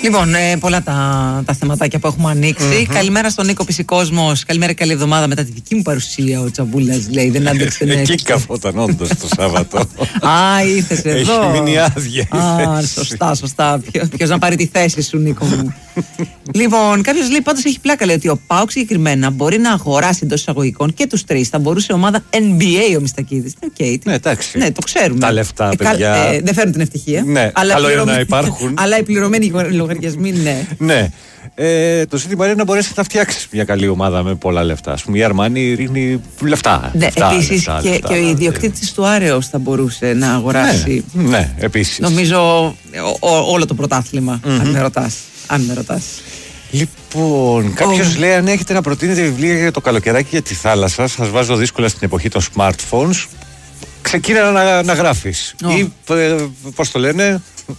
Λοιπόν, πολλά τα θεματάκια που έχουμε ανοίξει. Καλημέρα στον Νίκο Πισικόσμος. Καλημέρα, καλή εβδομάδα μετά τη δική μου παρουσία. Ο Τσαμπούλας λέει: δεν άντεξε να έρθει. Εκεί καφόταν όντως το Σάββατο. Α, ήρθες εδώ. Έχει μείνει άδεια. Α, σωστά. Ποιος να πάρει τη θέση σου, Νίκο μου. Λοιπόν, κάποιος λέει: πάντως έχει πλάκα, λέει, ότι ο ΠΑΟΚ συγκεκριμένα μπορεί να αγοράσει εντός εισαγωγικών και τους τρεις. Θα μπορούσε ομάδα NBA ο Μιστακίδης. Ναι, εντάξει. Ναι, το ξέρουμε. Τα λεφτά, παιδιά. Δεν φέρνουν την ευτυχία. Ναι, καλό είναι να υπάρχουν. Αλλά οι πληρωμένοι λογαριασμοί, ναι. Ναι. Το ζήτημα είναι να μπορέσει να φτιάξει μια καλή ομάδα με πολλά λεφτά. Ας πούμε, η Αρμάνι ρίχνει λεφτά. Ναι, επίσης και ο ιδιοκτήτης του Άρεος θα μπορούσε να αγοράσει. Ναι, επίσης. Νομίζω όλο το πρωτάθλημα, αν με ρωτάς. Λοιπόν, κάποιος λέει: αν έχετε να προτείνετε βιβλία για το καλοκαιράκι για τη θάλασσα, σας βάζω δύσκολα στην εποχή των smartphones. Ξεκίνα να γράφεις. Ή πώς το λένε,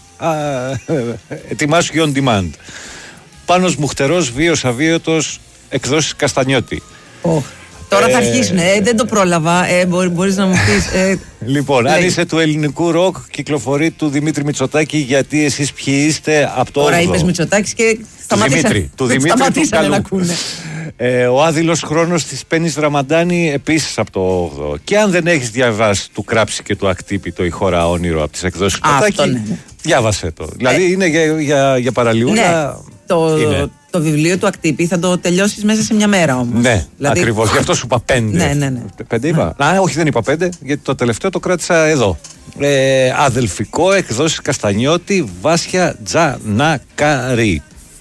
ετοιμάσου και on demand. Πάνος Μουχτερός, βίος αβίωτος, εκδόσεις Καστανιώτη. Τώρα θα αρχίσουν, δεν το πρόλαβα. Μπορείς να μου πεις. Λοιπόν, αν είσαι του ελληνικού ροκ, κυκλοφορεί του Δημήτρη Μητσοτάκη, γιατί εσείς ποιοι είστε από το 8ο. Τώρα είπες Μητσοτάκης και σταματήσανε να ακούνε. Ο άδειλος χρόνος της Πέννης Δραμαντάνη, επίσης από το 8ο. Και αν δεν έχεις διαβάσει του Κράψη και του Ακτύπη, η χώρα όνειρο από τις εκδόσεις Μητσοτάκη, διάβασε το. Δηλαδή είναι για παραλιούλα. Το βιβλίο του Ακτύπη θα το τελειώσεις μέσα σε μια μέρα όμως. Ναι, δηλαδή, ακριβώς. Γι' αυτό σου είπα 5. Ναι. 5 είπα. Όχι, δεν είπα 5, γιατί το τελευταίο το κράτησα εδώ. Αδελφικό, εκδόσεις Καστανιώτη, Βάσια Τζανακαρή.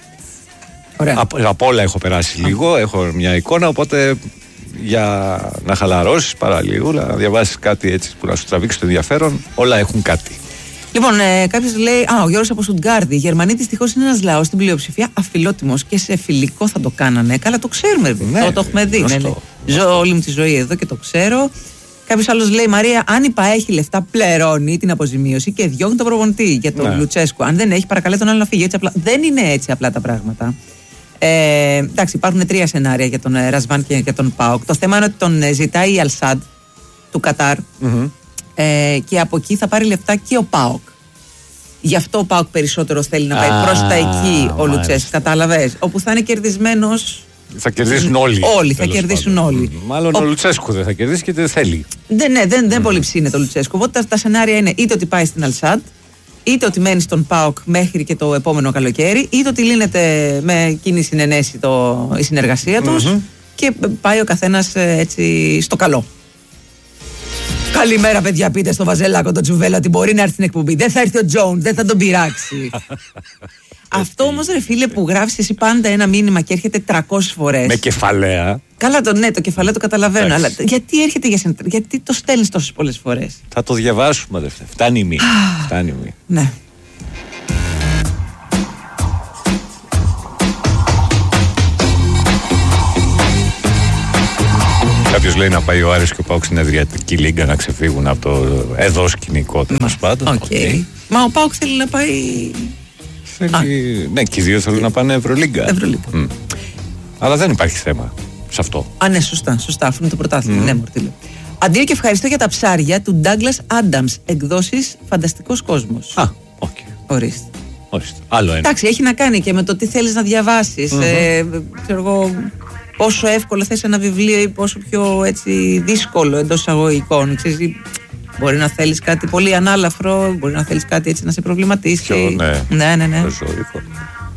Από όλα έχω περάσει λίγο, έχω μια εικόνα, οπότε για να χαλαρώσεις παραλίγο, να διαβάσεις κάτι έτσι που να σου τραβήξει το ενδιαφέρον, όλα έχουν κάτι. Λοιπόν, κάποιος λέει: ο Γιώργος από Στουτγκάρδη. Οι Γερμανοί δυστυχώς είναι ένας λαός στην πλειοψηφία αφιλότιμος και σε φιλικό θα το κάνανε. Καλά, το ξέρουμε. Ναι, το έχουμε δει. Ζω όλη μου τη ζωή εδώ και το ξέρω. Κάποιος άλλος λέει: Μαρία, αν η ΠΑΕ έχει λεφτά, πληρώνει την αποζημίωση και διώχνει τον προπονητή για τον Λουτσέσκου. Αν δεν έχει, παρακαλεί τον άλλο να φύγει. Έτσι απλά. Δεν είναι έτσι απλά τα πράγματα. Εντάξει, υπάρχουν 3 σενάρια για τον Ρασβάν και για τον ΠΑΟΚ. Το θέμα είναι ότι τον ζητάει η Αλσάντ του Κατάρ. Και από εκεί θα πάρει λεφτά και ο ΠΑΟΚ. Γι' αυτό ο ΠΑΟΚ περισσότερο θέλει να πάει προς τα εκεί ο Λουτσέσκου. Κατάλαβες. Όπου θα είναι κερδισμένος. Θα κερδίσουν όλοι. Όλοι θα κερδίσουν όλοι. Μάλλον ο Λουτσέσκου δεν θα κερδίσει και δεν θέλει. Δεν πολύ ψήνεται ο Λουτσέσκου. Οπότε τα σενάρια είναι είτε ότι πάει στην Αλσάντ, είτε ότι μένει στον ΠΑΟΚ μέχρι και το επόμενο καλοκαίρι, είτε ότι λύνεται με κοινή συνενέση η συνεργασία τους και πάει ο καθένας έτσι στο καλό. Καλημέρα, παιδιά. Πείτε στο Βαζέλακο τον Τζουβέλα ότι μπορεί να έρθει στην εκπομπή. Δεν θα έρθει ο Τζόουν, δεν θα τον πειράξει. Αυτό όμως, ρε φίλε, που γράφεις εσύ πάντα ένα μήνυμα και έρχεται 300 φορές. Με κεφαλαία. Καλά, το κεφαλαίο το καταλαβαίνω. Αλλά γιατί έρχεται για σένα, γιατί το στέλνεις τόσες πολλές φορές. Θα το διαβάσουμε, αδερφέ. Φτάνει η μη. Ναι. Κάποιος λέει να πάει ο Άρης και ο ΠΑΟΚ στην Αδριατική Λίγκα να ξεφύγουν από το εδώ σκηνικό, τέλος πάντων. Μα ο ΠΑΟΚ θέλει να πάει. Ναι, και οι δύο θέλουν να πάνε Ευρωλίγκα. Αλλά δεν υπάρχει θέμα σε αυτό. Ναι, σωστά. Αφού είναι το πρωτάθλημα. Ναι, Μορτήλο. Αντίο και ευχαριστώ για τα ψάρια του Douglas Adams. Εκδόσεις Φανταστικός Κόσμος. Ορίστε. Άλλο ένα. Εντάξει, έχει να κάνει και με το τι θέλεις να διαβάσεις. Ξέρω εγώ. Πόσο εύκολο θες ένα βιβλίο ή πόσο πιο έτσι δύσκολο εντός εισαγωγικών. Μπορεί να θέλεις κάτι πολύ ανάλαφρο, μπορεί να θέλεις κάτι έτσι να σε προβληματίσει. Ναι. Ναι.